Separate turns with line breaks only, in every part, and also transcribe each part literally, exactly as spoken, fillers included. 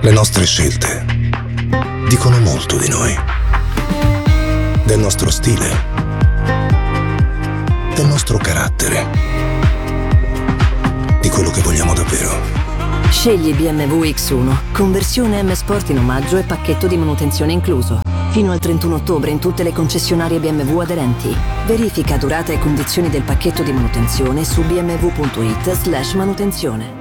Le nostre scelte dicono molto di noi, del nostro stile, del nostro carattere, di quello che vogliamo davvero.
Scegli B M W X uno, conversione M Sport in omaggio e pacchetto di manutenzione incluso. Fino al trentuno ottobre in tutte le concessionarie B M W aderenti. Verifica durata e condizioni del pacchetto di manutenzione su bmw.it slash manutenzione.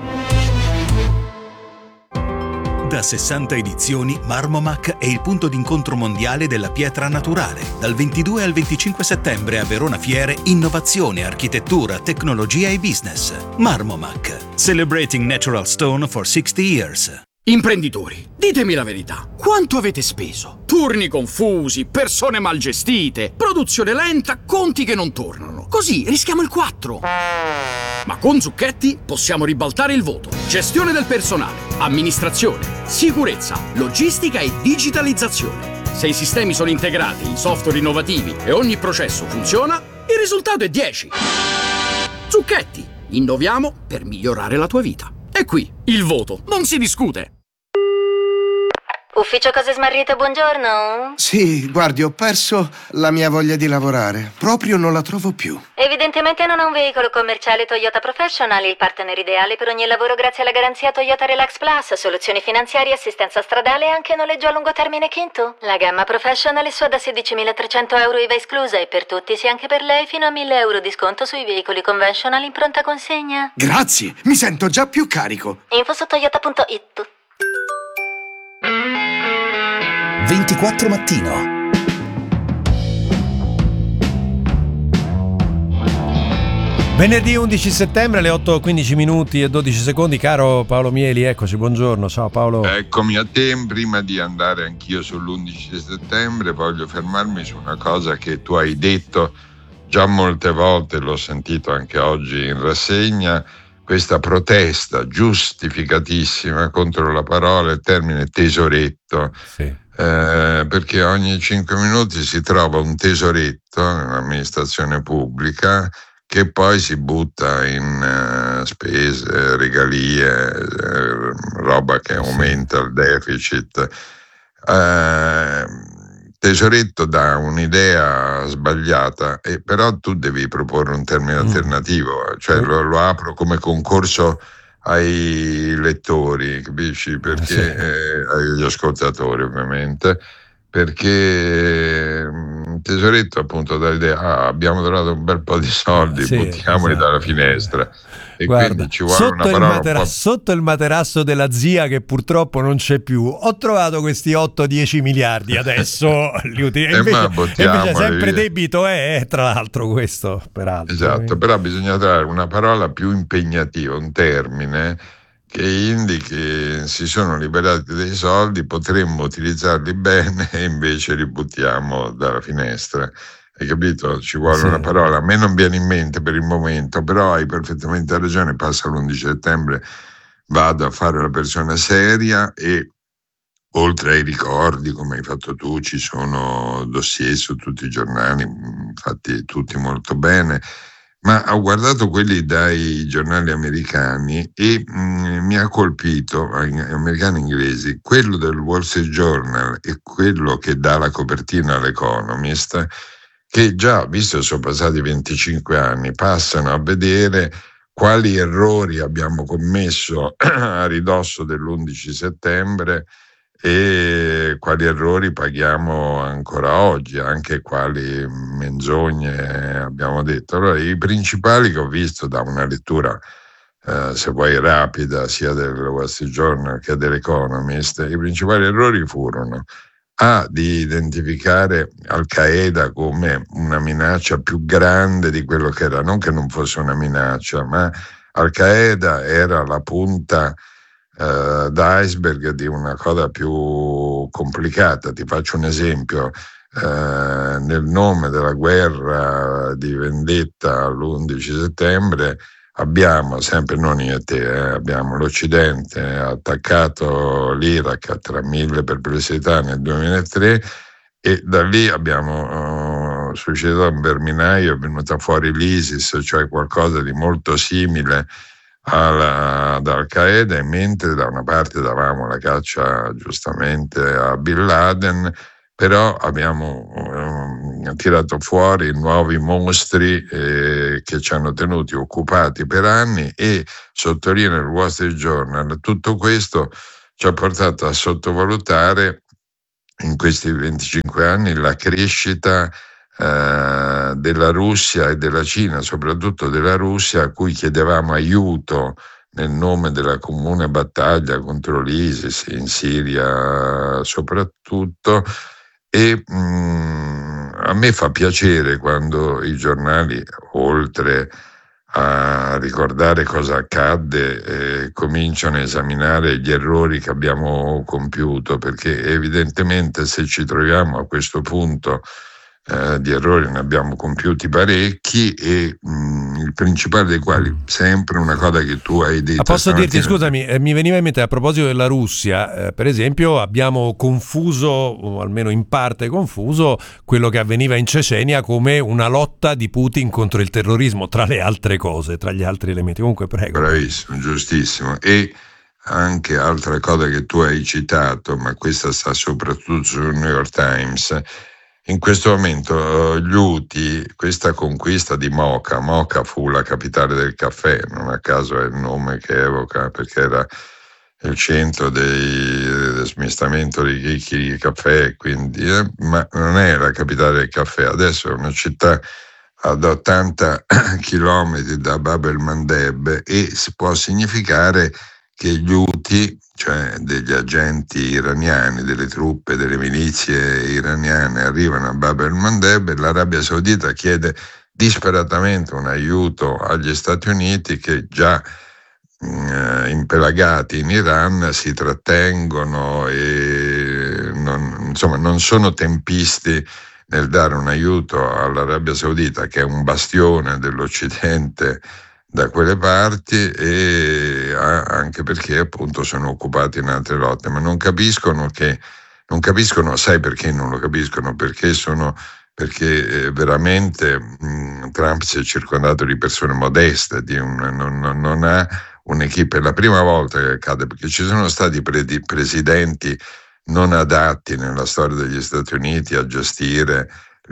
Da sessanta edizioni, Marmomac è il punto d'incontro mondiale della pietra naturale. Dal ventidue al venticinque settembre a Verona Fiere, innovazione, architettura, tecnologia e business. Marmomac, celebrating natural stone for sixty years.
Imprenditori, ditemi la verità. Quanto avete speso? Turni confusi, persone mal gestite, produzione lenta, conti che non tornano. Così rischiamo il quattro. Ma con Zucchetti possiamo ribaltare il voto. Gestione del personale, amministrazione, sicurezza, logistica e digitalizzazione. Se i sistemi sono integrati in software innovativi e ogni processo funziona, il risultato è dieci. Zucchetti, innoviamo per migliorare la tua vita. E qui, il voto, non si discute.
Ufficio Cose Smarrite, buongiorno.
Sì, guardi, ho perso la mia voglia di lavorare. Proprio non la trovo più.
Evidentemente non ha un veicolo commerciale Toyota Professional, il partner ideale per ogni lavoro grazie alla garanzia Toyota Relax Plus, soluzioni finanziarie, assistenza stradale e anche noleggio a lungo termine Kinto. La gamma Professional è sua da sedicimilatrecento euro I V A esclusa e per tutti, sia anche per lei, fino a mille euro di sconto sui veicoli conventional in pronta consegna.
Grazie, mi sento già più carico.
Info su toyota punto it.
ventiquattro mattino.
Venerdì undici settembre alle otto e quindici minuti e dodici secondi. Caro Paolo Mieli, eccoci, buongiorno. Ciao Paolo.
Eccomi a te. Prima di andare anch'io sull'undici settembre voglio fermarmi su una cosa che tu hai detto già molte volte, l'ho sentito anche oggi in rassegna, questa protesta giustificatissima contro la parola e il termine tesoretto.
Sì.
Eh, perché ogni cinque minuti si trova un tesoretto nell'amministrazione pubblica che poi si butta in uh, spese, regalie, eh, roba che aumenta il deficit. Eh, tesoretto dà un'idea sbagliata, e però tu devi proporre un termine mm. alternativo, cioè lo, lo apro come concorso ai lettori, capisci? Perché
sì.
eh, agli ascoltatori ovviamente, perché tesoretto appunto dà l'idea, ah, abbiamo donato un bel po' di soldi,
sì,
buttiamoli
esatto.
dalla finestra. E
guarda,
quindi ci vuole
sotto,
una
il
parola
matera-
un po'...
sotto il materasso della zia, che purtroppo non c'è più, ho trovato questi otto dieci miliardi adesso li uti- e invece, e invece sempre
via.
debito è, è tra l'altro questo peraltro.
Esatto, però bisogna trovare una parola più impegnativa, un termine che indichi si sono liberati dei soldi, potremmo utilizzarli bene e invece li buttiamo dalla finestra. Hai capito? Ci vuole sì. una parola. A me non viene in mente per il momento, però hai perfettamente ragione. Passa l'undici settembre, vado a fare la persona seria e oltre ai ricordi, come hai fatto tu, ci sono dossier su tutti i giornali, fatti tutti molto bene, ma ho guardato quelli dai giornali americani e mh, mi ha colpito, americani e inglesi, quello del Wall Street Journal e quello che dà la copertina all'Economist, che già, visto che sono passati venticinque anni, passano a vedere quali errori abbiamo commesso a ridosso dell'undici settembre e quali errori paghiamo ancora oggi, anche quali menzogne abbiamo detto. Allora, i principali che ho visto da una lettura, eh, se vuoi rapida, sia del Wall Street Journal che dell'Economist, i principali errori furono A, di identificare Al-Qaeda come una minaccia più grande di quello che era, non che non fosse una minaccia, ma Al-Qaeda era la punta Uh, d'iceberg di una cosa più complicata. Ti faccio un esempio: uh, nel nome della guerra di vendetta all'undici settembre abbiamo, sempre non io e te, eh, abbiamo l'Occidente attaccato l'Iraq tra mille perplessità nel duemilatré e da lì abbiamo uh, suscitato un berminaio, è venuta fuori l'ISIS, cioè qualcosa di molto simile alla, ad Al-Qaeda, e mentre da una parte davamo la caccia giustamente a Bin Laden, però abbiamo um, tirato fuori nuovi mostri eh, che ci hanno tenuti occupati per anni, e sottolinea il Wall Street Journal, tutto questo ci ha portato a sottovalutare in questi venticinque anni la crescita eh, della Russia e della Cina, soprattutto della Russia, a cui chiedevamo aiuto nel nome della comune battaglia contro l'ISIS, in Siria soprattutto. E mh, a me fa piacere quando i giornali, oltre a ricordare cosa accadde, eh, cominciano a esaminare gli errori che abbiamo compiuto, perché evidentemente se ci troviamo a questo punto eh, di errori ne abbiamo compiuti parecchi, e mh, il principale dei quali, sempre una cosa che tu hai detto.
Ma posso dirti, scusami, eh, mi veniva in mente a proposito della Russia, eh, per esempio abbiamo confuso, o almeno in parte confuso, quello che avveniva in Cecenia come una lotta di Putin contro il terrorismo, tra le altre cose, tra gli altri elementi. Comunque, prego.
Bravissimo, giustissimo. E anche altra cosa che tu hai citato, ma questa sta soprattutto sul New York Times. In questo momento gli Houthi, questa conquista di Mocha, Mocha fu la capitale del caffè, non a caso è il nome che evoca, perché era il centro del smistamento dei chicchi di caffè, quindi, eh, ma non è la capitale del caffè. Adesso è una città ad ottanta chilometri da Bab el-Mandeb, e si può significare che gli Houthi, cioè degli agenti iraniani, delle truppe, delle milizie iraniane, arrivano a Bab el-Mandeb, e l'Arabia Saudita chiede disperatamente un aiuto agli Stati Uniti, che già eh, impelagati in Iran si trattengono e non, insomma, non sono tempisti nel dare un aiuto all'Arabia Saudita, che è un bastione dell'Occidente da quelle parti, e anche perché appunto sono occupati in altre lotte, ma non capiscono che non capiscono, sai perché non lo capiscono? Perché sono perché eh, veramente mh, Trump si è circondato di persone modeste, di un, non, non, non ha un'equipe. È la prima volta che accade, perché ci sono stati pre- presidenti non adatti nella storia degli Stati Uniti a gestire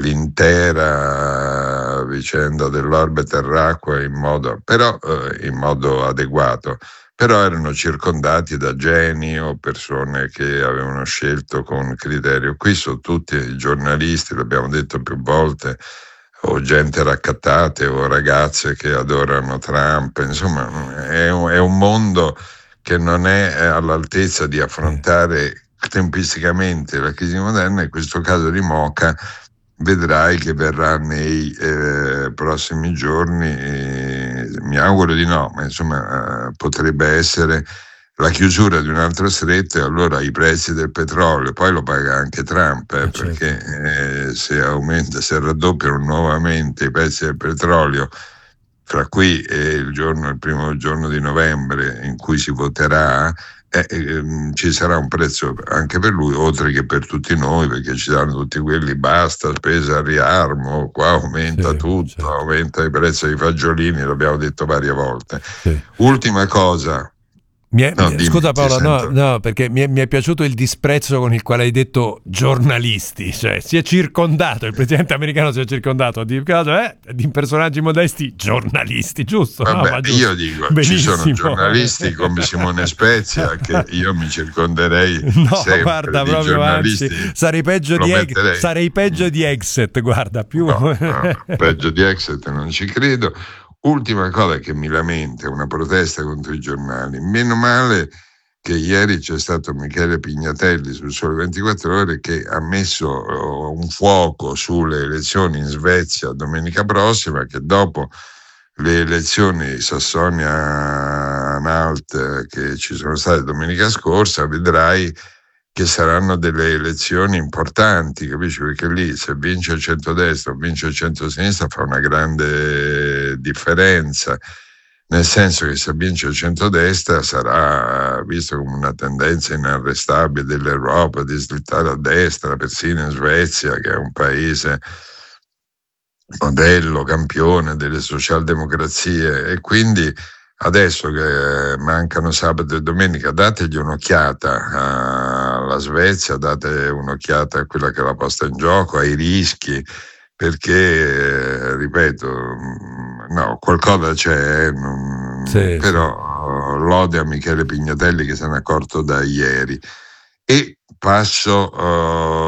l'intera vicenda dell'orbe terracqua in modo, però eh, in modo adeguato, però erano circondati da geni o persone che avevano scelto con criterio. Qui sono tutti i giornalisti, l'abbiamo detto più volte, o gente raccattate o ragazze che adorano Trump, insomma è un, è un mondo che non è all'altezza di affrontare tempisticamente la crisi moderna. In questo caso di Mocha vedrai che verrà nei eh, prossimi giorni, eh, mi auguro di no, ma insomma eh, potrebbe essere la chiusura di un altro stretto, e allora i prezzi del petrolio, poi lo paga anche Trump, eh, certo. perché eh, se aumenta, se raddoppiano nuovamente i prezzi del petrolio fra qui e il giorno, il primo giorno di novembre in cui si voterà, Eh, eh, ci sarà un prezzo anche per lui, oltre che per tutti noi, perché ci saranno tutti quelli, basta spesa al riarmo, qua aumenta sì, tutto, sì. aumenta il prezzo dei fagiolini, l'abbiamo detto varie volte. Sì. Ultima cosa.
Mi è, no, mi, dimmi, scusa Paolo, no, no, perché mi è, mi è piaciuto il disprezzo con il quale hai detto giornalisti, cioè si è circondato, il presidente americano si è circondato di, eh, di personaggi modesti, giornalisti, giusto?
Vabbè,
no, ma giusto.
Io dico,
benissimo.
Ci sono giornalisti come Simone Spezia che io mi circonderei
no,
sempre
guarda,
di
proprio
giornalisti.
Anzi, sarei peggio di Ex, sarei peggio di Exit, guarda, più
no, no, peggio di Exit non ci credo. Ultima cosa che mi lamenta, una protesta contro i giornali. Meno male che ieri c'è stato Michele Pignatelli sul Sole ventiquattro Ore che ha messo un fuoco sulle elezioni in Svezia domenica prossima, che dopo le elezioni Sassonia-Anhalt che ci sono state domenica scorsa, vedrai che saranno delle elezioni importanti, capisci? Perché lì se vince il centrodestra o vince il centrosinistra fa una grande differenza, nel senso che se vince il centrodestra sarà visto come una tendenza inarrestabile dell'Europa di slittare a destra, persino in Svezia, che è un paese modello, campione delle socialdemocrazie, e quindi adesso che mancano sabato e domenica, dategli un'occhiata alla Svezia, date un'occhiata a quella che è la posta in gioco, ai rischi, perché, ripeto, no, qualcosa c'è, non,
sì,
però sì. Lode a Michele Pignatelli che se n'è accorto da ieri. E passo uh,